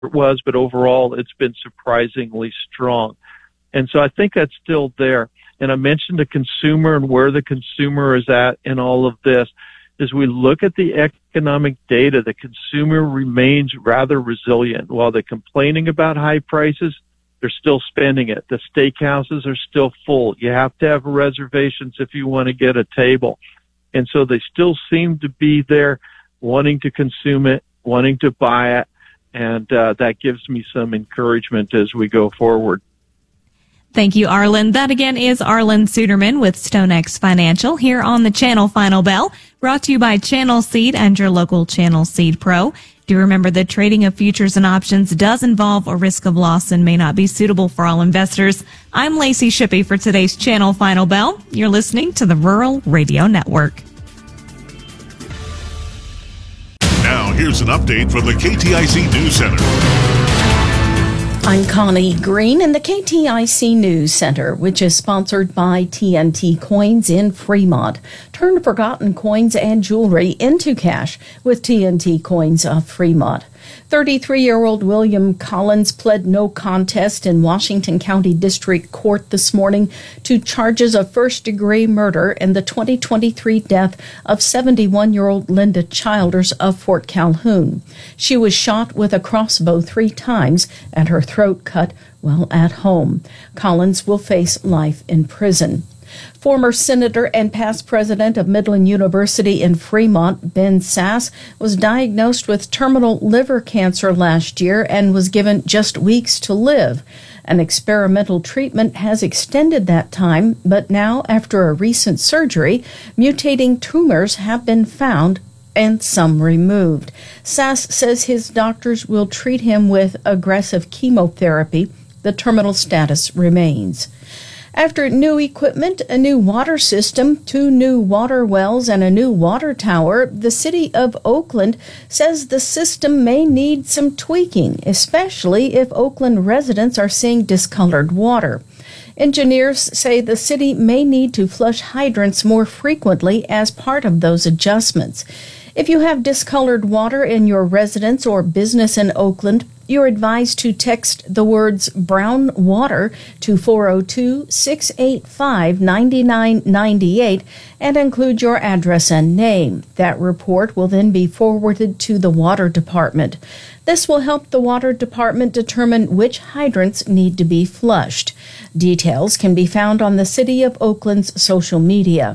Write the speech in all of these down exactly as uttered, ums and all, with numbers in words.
it was, but overall it's been surprisingly strong. And so I think that's still there. And I mentioned the consumer and where the consumer is at in all of this. As we look at the economic data, the consumer remains rather resilient. While they're complaining about high prices, they're still spending it. The steakhouses are still full. You have to have reservations if you want to get a table. And so they still seem to be there wanting to consume it, wanting to buy it. And uh, that gives me some encouragement as we go forward. Thank you, Arlen. That again is Arlen Suderman with StoneX Financial here on the Channel Final Bell, brought to you by Channel Seed and your local Channel Seed Pro. Do remember that trading of futures and options does involve a risk of loss and may not be suitable for all investors. I'm Lacey Shippey for today's Channel Final Bell. You're listening to the Rural Radio Network. Now here's an update from the K T I C News Center. I'm Connie Green in the K T I C News Center, which is sponsored by T N T Coins in Fremont. Turn forgotten coins and jewelry into cash with T N T Coins of Fremont. thirty-three-year-old William Collins pled no contest in Washington County District Court this morning to charges of first-degree murder in the twenty twenty-three death of seventy-one-year-old Linda Childers of Fort Calhoun. She was shot with a crossbow three times and her throat cut while at home. Collins will face life in prison. Former Senator and past president of Midland University in Fremont, Ben Sasse, was diagnosed with terminal liver cancer last year and was given just weeks to live. An experimental treatment has extended that time, but now, after a recent surgery, mutating tumors have been found and some removed. Sasse says his doctors will treat him with aggressive chemotherapy. The terminal status remains. After new equipment, a new water system, two new water wells, and a new water tower, the city of Oakland says the system may need some tweaking, especially if Oakland residents are seeing discolored water. Engineers say the city may need to flush hydrants more frequently as part of those adjustments. If you have discolored water in your residence or business in Oakland, you're advised to text the words brown water to four oh two, six eight five, nine nine nine eight and include your address and name. That report will then be forwarded to the water department. This will help the water department determine which hydrants need to be flushed. Details can be found on the City of Oakland's social media.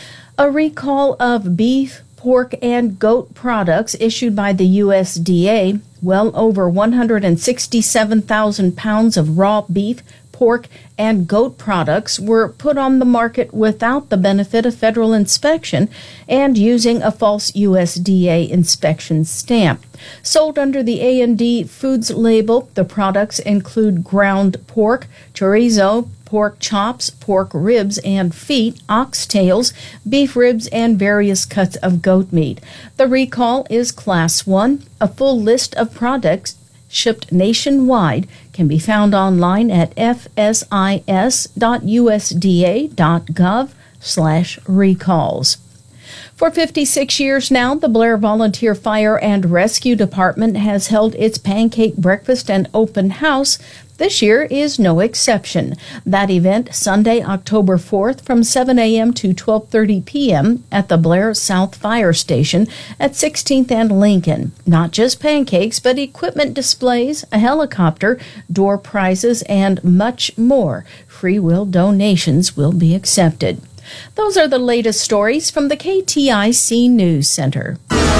A recall of beef, pork, and goat products issued by the U S D A. Well over one hundred sixty-seven thousand pounds of raw beef, pork, and goat products were put on the market without the benefit of federal inspection and using a false U S D A inspection stamp. Sold under the A and D Foods label, the products include ground pork, chorizo, pork chops, pork ribs and feet, oxtails, beef ribs, and various cuts of goat meat. The recall is Class one. A full list of products shipped nationwide can be found online at f s i s dot u s d a dot gov slash recalls. For fifty-six years now, the Blair Volunteer Fire and Rescue Department has held its pancake breakfast and open house. This year is no exception. That event, Sunday, October fourth, from seven a.m. to twelve thirty p.m. at the Blair South Fire Station at sixteenth and Lincoln. Not just pancakes, but equipment displays, a helicopter, door prizes, and much more. Free will donations will be accepted. Those are the latest stories from the K T I C News Center.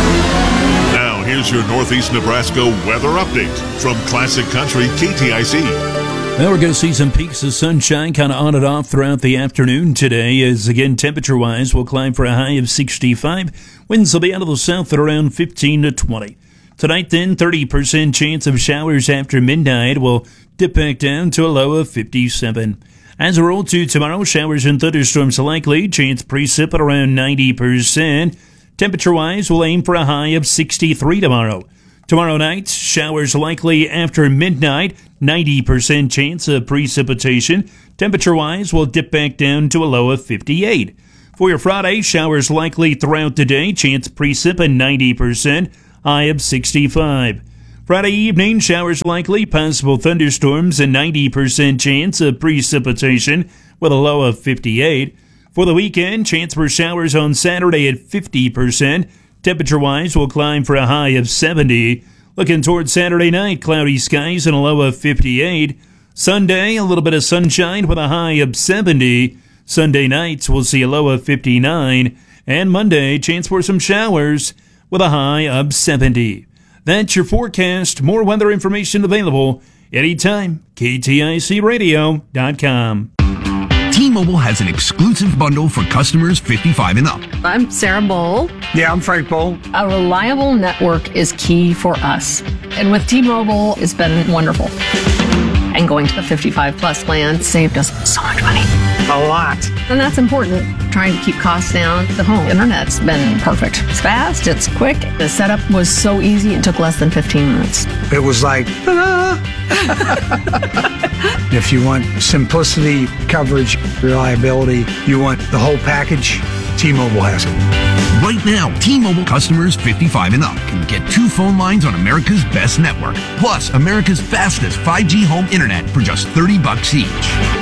Now, here's your Northeast Nebraska weather update from Classic Country K T I C. Well, we're going to see some peaks of sunshine kind of on and off throughout the afternoon today, as again, temperature-wise, we'll climb for a high of sixty-five. Winds will be out of the south at around fifteen to twenty. Tonight, then, thirty percent chance of showers after midnight will dip back down to a low of fifty-seven. As we roll to tomorrow, showers and thunderstorms likely, chance precip at around ninety percent. Temperature-wise, we'll aim for a high of sixty-three tomorrow. Tomorrow night, showers likely after midnight, ninety percent chance of precipitation. Temperature-wise, we'll dip back down to a low of fifty-eight. For your Friday, showers likely throughout the day, chance precip at ninety percent, high of sixty-five. Friday evening, showers likely, possible thunderstorms, and ninety percent chance of precipitation with a low of fifty-eight. For the weekend, chance for showers on Saturday at fifty percent. Temperature-wise, will climb for a high of seventy. Looking towards Saturday night, cloudy skies and a low of fifty-eight. Sunday, a little bit of sunshine with a high of seventy. Sunday nights, we'll see a low of fifty-nine. And Monday, chance for some showers with a high of seventy. That's your forecast. More weather information available anytime. K T I C radio dot com. T-Mobile has an exclusive bundle for customers fifty-five and up. I'm Sarah Bowl. Yeah, I'm Frank Bowl. A reliable network is key for us. And with T-Mobile, it's been wonderful. And going to the fifty-five plus plan saved us so much money. A lot. And that's important. Trying to keep costs down. The home internet's been perfect. It's fast, it's quick. The setup was so easy, it took less than fifteen minutes. It was like, ta-da! If you want simplicity, coverage, reliability, you want the whole package, T-Mobile has it. Right now, T-Mobile customers fifty-five and up can get two phone lines on America's best network, plus America's fastest five G home internet for just thirty bucks each.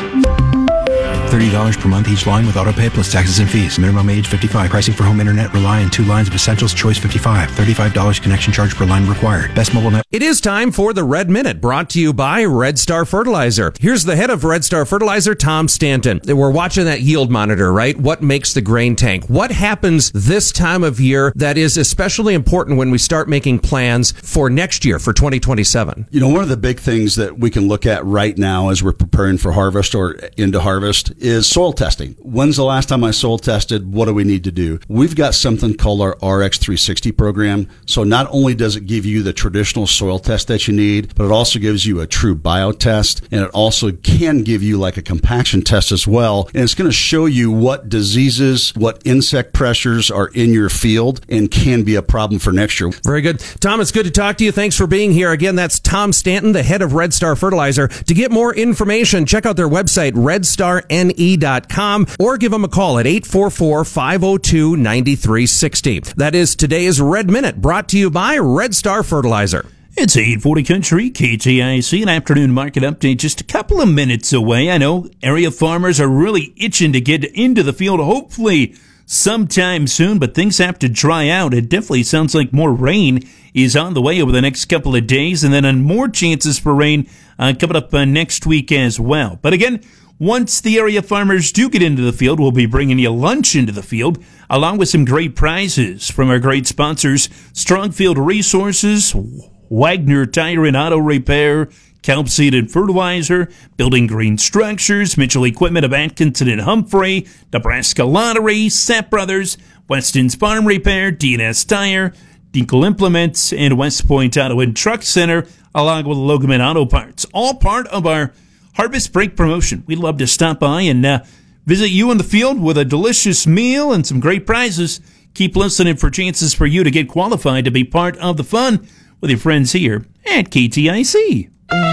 thirty dollars per month each line with autopay plus taxes and fees. Minimum age fifty-five. Pricing for home internet rely on two lines of Essentials Choice fifty-five. thirty-five dollars connection charge per line required. Best mobile net. It is time for the Red Minute, brought to you by Red Star Fertilizer. Here's the head of Red Star Fertilizer, Tom Stanton. We're watching that yield monitor, right? What makes the grain tank? What happens this time of year that is especially important when we start making plans for next year, for twenty twenty-seven? You know, one of the big things that we can look at right now as we're preparing for harvest or into harvest is soil testing. When's the last time I soil tested? What do we need to do? We've got something called our R X three sixty program. So not only does it give you the traditional soil test that you need, but it also gives you a true bio test, and it also can give you like a compaction test as well. And it's going to show you what diseases, what insect pressures are in your field and can be a problem for next year. Very good. Tom, it's good to talk to you. Thanks for being here. Again, that's Tom Stanton, the head of Red Star Fertilizer. To get more information, check out their website, red star N E dot com, or give them a call at eight four four, five oh two, nine three six oh. That is today's Red Minute, brought to you by Red Star Fertilizer. It's eight forty Country, K T I C, an afternoon market update just a couple of minutes away. I know area farmers are really itching to get into the field, hopefully sometime soon, but things have to dry out. It definitely sounds like more rain is on the way over the next couple of days, and then on more chances for rain uh, coming up uh, next week as well. But again, once the area farmers do get into the field, we'll be bringing you lunch into the field, along with some great prizes from our great sponsors, Strong Field Resources, Wagner Tire and Auto Repair, Kelp Seed and Fertilizer, Building Green Structures, Mitchell Equipment of Atkinson and Humphrey, Nebraska Lottery, Sapp Brothers, Weston's Farm Repair, D and S Tire, Dinkel Implements, and West Point Auto and Truck Center, along with Logan Auto Parts. All part of our Harvest Break promotion. We'd love to stop by and uh, visit you in the field with a delicious meal and some great prizes. Keep listening for chances for you to get qualified to be part of the fun with your friends here at K T I C.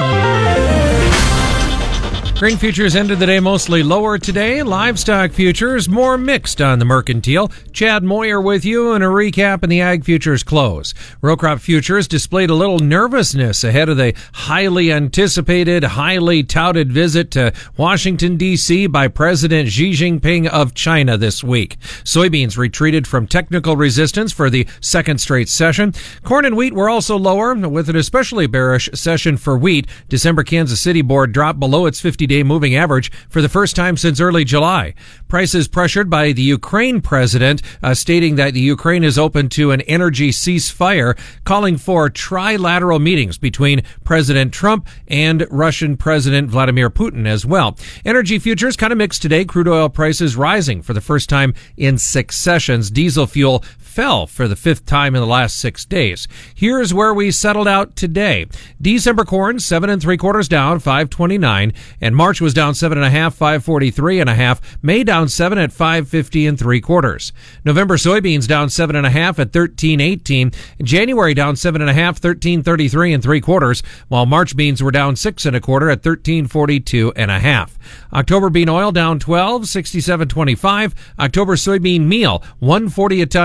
Grain futures ended the day mostly lower today. Livestock futures more mixed on the mercantile. Chad Moyer with you and a recap in the ag futures close. Row crop futures displayed a little nervousness ahead of the highly anticipated, highly touted visit to Washington, D C by President Xi Jinping of China this week. Soybeans retreated from technical resistance for the second straight session. Corn and wheat were also lower, with an especially bearish session for wheat. December Kansas City board dropped below its fifty-day moving average for the first time since early July. Prices pressured by the Ukraine president, uh, stating that the Ukraine is open to an energy ceasefire, calling for trilateral meetings between President Trump and Russian President Vladimir Putin as well. Energy futures kind of mixed today. Crude oil prices rising for the first time in six sessions. Diesel fuel fell for the fifth time in the last six days. Here's where we settled out today. December corn, seven and three quarters down, five twenty-nine, and March was down seven and a half, five forty-three and a half. May down seven at five fifty and three quarters. November soybeans down seven and a half at thirteen eighteen. January down seven and a half, thirteen thirty-three and three quarters, while March beans were down six and a quarter at thirteen forty-two and a half. October bean oil down twelve, sixty-seven twenty-five. October soybean meal one forty a ton higher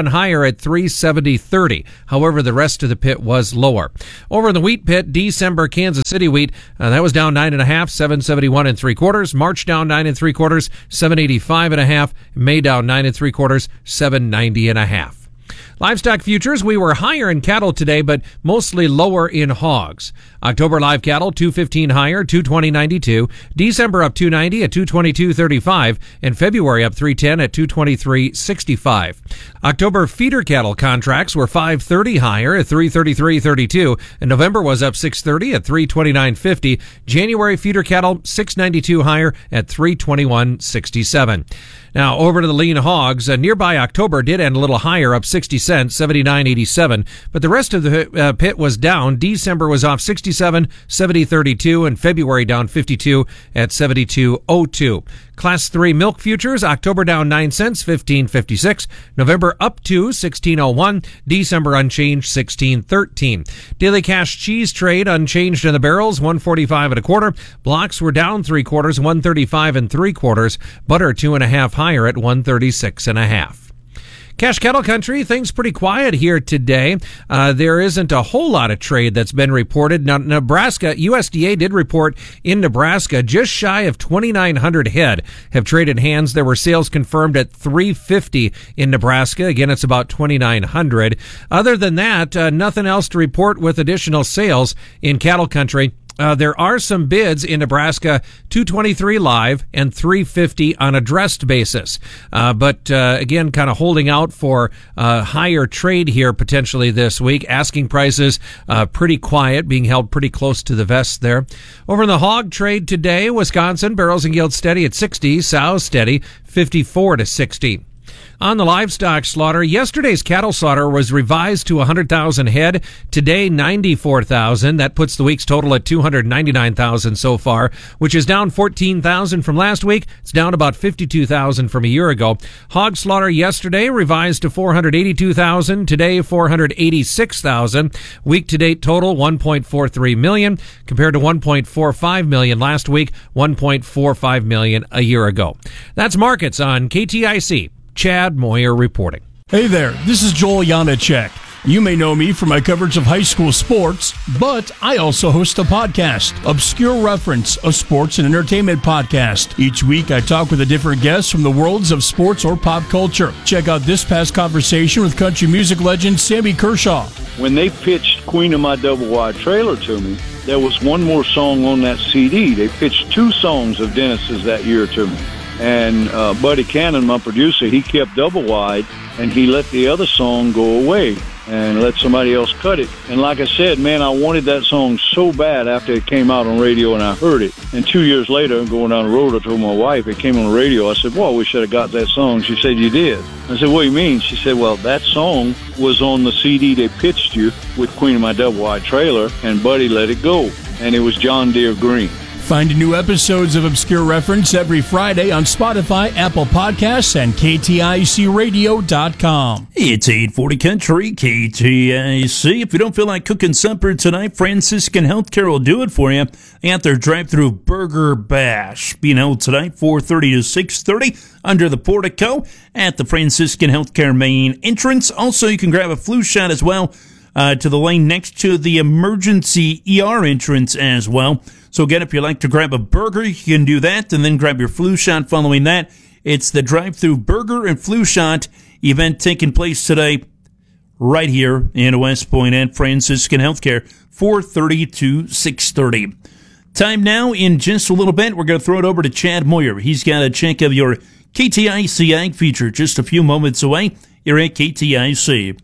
higher at three seventy thirty. However, the rest of the pit was lower. Over in the wheat pit, December Kansas City wheat, uh, that was down nine and a half, seven seventy-one and three quarters. March down nine and three quarters, seven eighty-five and a half. May down nine and three quarters, seven ninety and a half. Livestock futures, we were higher in cattle today, but mostly lower in hogs. October live cattle, two fifteen higher, two twenty ninety-two. December up two ninety at two twenty-two thirty-five, and February up three ten at two twenty-three sixty-five. October feeder cattle contracts were five thirty higher at three thirty-three thirty-two, and November was up six thirty at three twenty-nine fifty. January feeder cattle six ninety-two higher at three twenty-one sixty-seven. Now, over to the lean hogs. Uh, nearby October did end a little higher, up sixty cents, seventy-nine eighty-seven. But the rest of the uh, pit was down. December was off sixty-seven, seventy thirty-two, and February down fifty-two at seventy-two oh two. Class three milk futures, October down nine cents, fifteen fifty-six. November up two, sixteen oh one. December unchanged, sixteen thirteen. Daily cash cheese trade unchanged in the barrels, one forty-five and a quarter. Blocks were down three quarters, one thirty-five and three quarters. Butter two and a half higher at one thirty-six and a half. Cash cattle country, things pretty quiet here today. Uh, there isn't a whole lot of trade that's been reported. Now, Nebraska, U S D A did report in Nebraska just shy of twenty-nine hundred head have traded hands. There were sales confirmed at three fifty in Nebraska. Again, it's about twenty-nine hundred. Other than that, uh, nothing else to report with additional sales in cattle country. Uh, there are some bids in Nebraska, two twenty-three live and three fifty on a dressed basis. Uh, but, uh, again, kind of holding out for, uh, higher trade here potentially this week. Asking prices, uh, pretty quiet, being held pretty close to the vest there. Over in the hog trade today, Wisconsin, barrels and yield steady at sixty, sows steady, fifty-four to sixty. On the livestock slaughter, yesterday's cattle slaughter was revised to one hundred thousand head. Today, ninety-four thousand. That puts the week's total at two hundred ninety-nine thousand so far, which is down fourteen thousand from last week. It's down about fifty-two thousand from a year ago. Hog slaughter yesterday revised to four hundred eighty-two thousand. Today, four hundred eighty-six thousand. Week-to-date total, one point four three million, compared to one point four five million last week, one point four five million a year ago. That's markets on K T I C. Chad Moyer reporting. Hey there, this is Joel Janacek. You may know me from my coverage of high school sports, but I also host a podcast, Obscure Reference, a sports and entertainment podcast. Each week I talk with a different guest from the worlds of sports or pop culture. Check out this past conversation with country music legend Sammy Kershaw. When they pitched Queen of My Double Wide Trailer to me, there was one more song on that C D. They pitched two songs of Dennis's that year to me. And uh, Buddy Cannon, my producer, he kept Double Wide, and he let the other song go away and let somebody else cut it. And like I said, man, I wanted that song so bad after it came out on radio and I heard it. And two years later, going down the road, I told my wife, it came on the radio. I said, well, we should have got that song. She said, you did. I said, what do you mean? She said, well, that song was on the C D they pitched you with Queen of My Double Wide Trailer, and Buddy let it go. And it was John Deere Green. Find new episodes of Obscure Reference every Friday on Spotify, Apple Podcasts, and K T I C radio dot com. It's eight forty Country, K T I C. If you don't feel like cooking supper tonight, Franciscan Healthcare will do it for you at their drive-thru Burger Bash. Being held tonight, four thirty to six thirty, under the portico at the Franciscan Healthcare main entrance. Also, you can grab a flu shot as well uh, to the lane next to the emergency E R entrance as well. So again, if you like to grab a burger, you can do that, and then grab your flu shot following that. It's the drive-thru burger and flu shot event taking place today right here in West Point at Franciscan Healthcare, four thirty to six thirty. Time now, in just a little bit, we're going to throw it over to Chad Moyer. He's got a check of your K T I C Ag feature just a few moments away here at K T I C.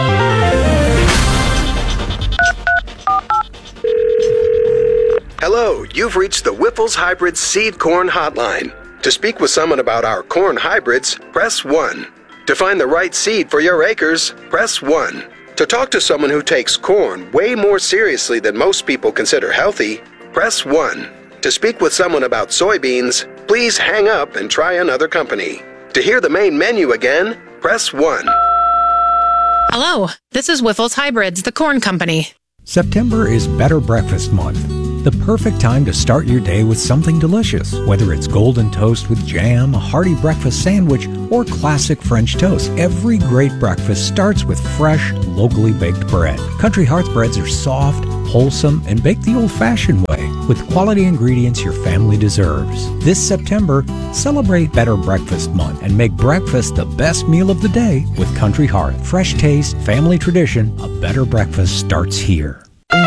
Hello, you've reached the Wyffels Hybrid Seed Corn Hotline. To speak with someone about our corn hybrids, press one. To find the right seed for your acres, press one. To talk to someone who takes corn way more seriously than most people consider healthy, press one. To speak with someone about soybeans, please hang up and try another company. To hear the main menu again, press one. Hello, this is Wyffels Hybrids, the corn company. September is Better Breakfast Month. The perfect time to start your day with something delicious, whether it's golden toast with jam, a hearty breakfast sandwich, or classic French toast. Every great breakfast starts with fresh, locally baked bread. Country Hearth breads are soft, wholesome, and baked the old-fashioned way with quality ingredients your family deserves. This September, celebrate Better Breakfast Month and make breakfast the best meal of the day with Country Hearth. Fresh taste, family tradition, a better breakfast starts here.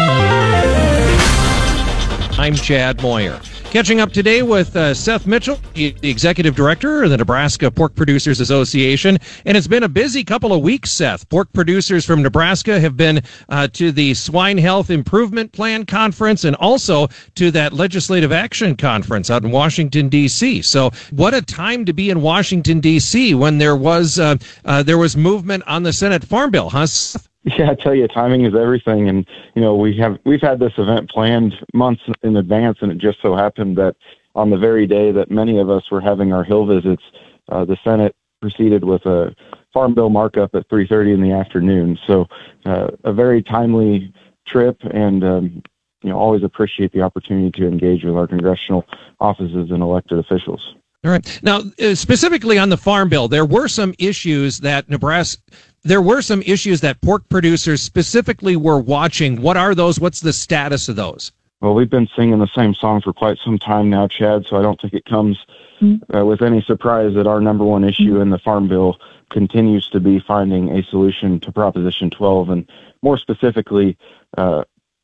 I'm Chad Moyer. Catching up today with uh, Seth Mitchell, the Executive Director of the Nebraska Pork Producers Association. And it's been a busy couple of weeks, Seth. Pork producers from Nebraska have been uh, to the Swine Health Improvement Plan Conference and also to that Legislative Action Conference out in Washington, D C. So what a time to be in Washington, D C when there was uh, uh, there was movement on the Senate Farm Bill, huh, Seth? Yeah, I tell you, timing is everything. And, you know, we have, we've had this event planned months in advance, and it just so happened that on the very day that many of us were having our Hill visits, uh, the Senate proceeded with a Farm Bill markup at three thirty in the afternoon. So uh, a very timely trip, and, um, you know, always appreciate the opportunity to engage with our congressional offices and elected officials. All right. Now, uh, specifically on the Farm Bill, there were some issues that Nebraska, there were some issues that pork producers specifically were watching. What are those? What's the status of those? Well, we've been singing the same song for quite some time now, Chad, so I don't think it comes uh, with any surprise that our number one issue in the Farm Bill continues to be finding a solution to Proposition twelve, and more specifically, uh,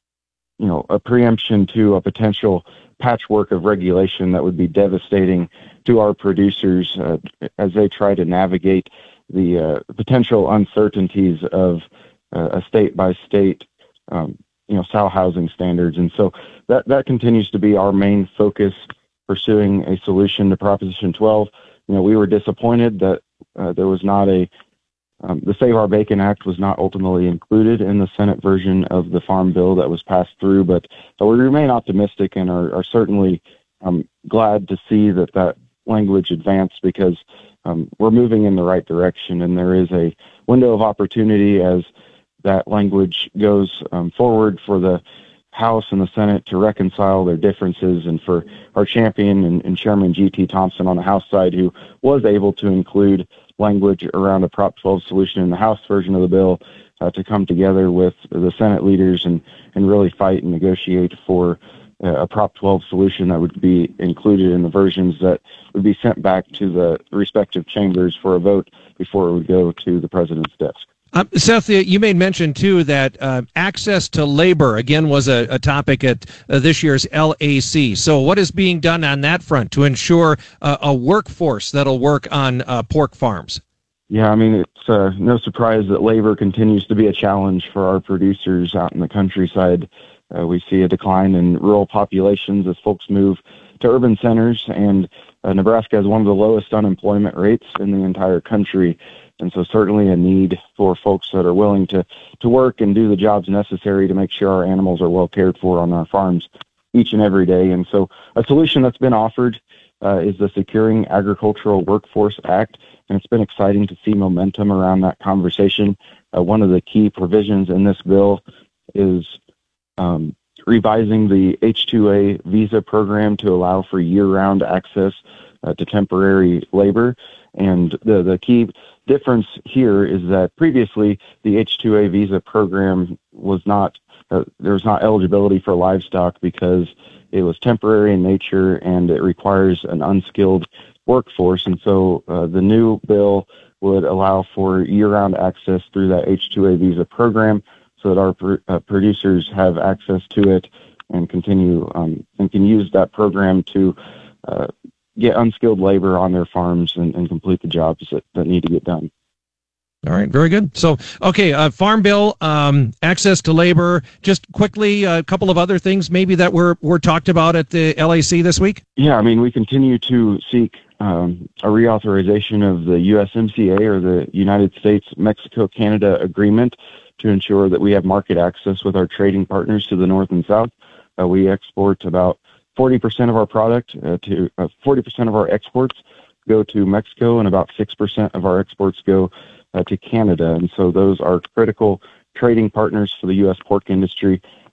you know, a preemption to a potential patchwork of regulation that would be devastating to our producers uh, as they try to navigate the uh, potential uncertainties of uh, a state-by-state, um, you know, sow housing standards. And so that, that continues to be our main focus, pursuing a solution to Proposition twelve. You know, we were disappointed that uh, there was not a, um, the Save Our Bacon Act was not ultimately included in the Senate version of the Farm Bill that was passed through, but uh, we remain optimistic and are, are certainly um, glad to see that that language advanced, because um, we're moving in the right direction, and there is a window of opportunity as that language goes um, forward for the House and the Senate to reconcile their differences, and for our champion and, and Chairman G T Thompson on the House side, who was able to include language around a Prop twelve solution in the House version of the bill, uh, to come together with the Senate leaders and, and really fight and negotiate for uh, a Prop twelve solution that would be included in the versions that would be sent back to the respective chambers for a vote before it would go to the president's desk. Uh, Seth, you made mention, too, that uh, access to labor, again, was a, a topic at uh, this year's L A C. So what is being done on that front to ensure uh, a workforce that'll work on uh, pork farms? Yeah, I mean, it's uh, no surprise that labor continues to be a challenge for our producers out in the countryside. Uh, we see a decline in rural populations as folks move to urban centers, and uh, Nebraska has one of the lowest unemployment rates in the entire country. And so certainly a need for folks that are willing to, to work and do the jobs necessary to make sure our animals are well cared for on our farms each and every day. And so a solution that's been offered uh, is the Securing Agricultural Workforce Act, and it's been exciting to see momentum around that conversation. Uh, one of the key provisions in this bill is um, revising the H two A visa program to allow for year-round access uh, to temporary labor. And the, the key difference here is that previously the H two A visa program was not, uh, there was not eligibility for livestock because it was temporary in nature and it requires an unskilled workforce. And so uh, the new bill would allow for year-round access through that H two A visa program so that our pr- uh, producers have access to it and continue um, and can use that program to uh, get unskilled labor on their farms and, and complete the jobs that, that need to get done. All right, very good. So, okay, uh, Farm Bill, um, access to labor. Just quickly, a couple of other things maybe that were, were talked about at the L A C this week? Yeah, I mean, we continue to seek um, a reauthorization of the U S M C A, or the United States-Mexico-Canada Agreement, to ensure that we have market access with our trading partners to the north and south. Uh, we export about forty percent of our product uh, to uh, forty percent of our exports go to Mexico, and about six percent of our exports go uh, to Canada. And so those are critical trading partners for the U S pork industry.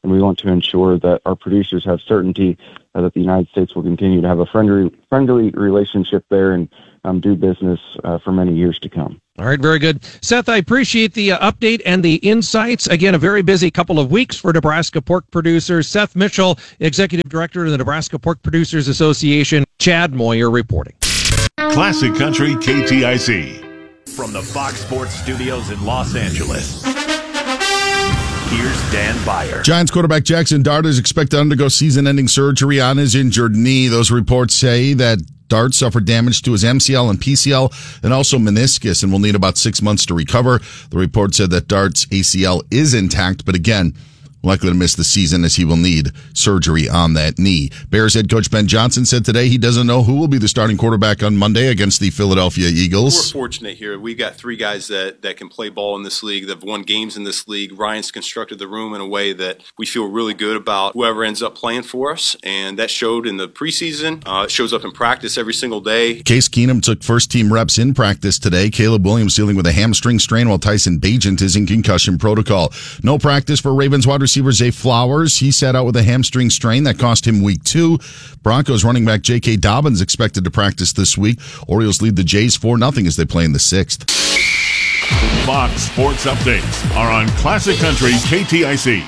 and we want to ensure that our producers have certainty uh, that the United States will continue to have a friendly, friendly relationship there and um, do business uh, for many years to come. All right, very good. Seth, I appreciate the uh, update and the insights. Again, a very busy couple of weeks for Nebraska pork producers. Seth Mitchell, Executive Director of the Nebraska Pork Producers Association. Chad Moyer reporting. Classic Country K T I C. From the Fox Sports Studios in Los Angeles, here's Dan Beyer. Giants quarterback Jackson Dart is expected to undergo season-ending surgery on his injured knee. Those reports say that Dart suffered damage to his M C L and P C L and also meniscus and will need about six months to recover. The report said that Dart's A C L is intact, but again, likely to miss the season as he will need surgery on that knee. Bears head coach Ben Johnson said today he doesn't know who will be the starting quarterback on Monday against the Philadelphia Eagles. We're fortunate here. We've got three guys that, that can play ball in this league, that have won games in this league. Ryan's constructed the room in a way that we feel really good about whoever ends up playing for us, and that showed in the preseason. Uh, it shows up in practice every single day. Case Keenum took first-team reps in practice today. Caleb Williams dealing with a hamstring strain while Tyson Bagent is in concussion protocol. No practice for Ravens wide receiver Zay Flowers. He sat out with a hamstring strain that cost him week two. Broncos running back J K. Dobbins expected to practice this week. Orioles lead the Jays four nothing as they play in the sixth. Fox Sports Updates are on Classic Country K T I C.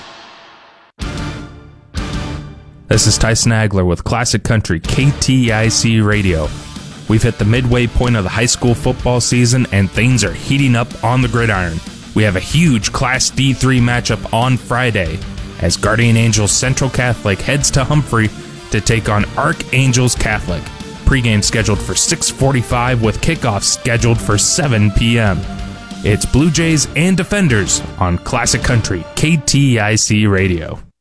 This is Tyson Agler with Classic Country K T I C Radio. We've hit the midway point of the high school football season and things are heating up on the gridiron. We have a huge Class D three matchup on Friday as Guardian Angels Central Catholic heads to Humphrey to take on Archangels Catholic. Pre-game scheduled for six forty-five with kickoff scheduled for seven p.m. It's Blue Jays and Defenders on Classic Country K T I C Radio.